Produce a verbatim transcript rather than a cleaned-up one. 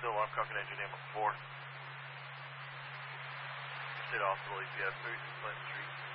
Still alarm clock and engine number four. State hospital, E P S thirty-two Clinton Street.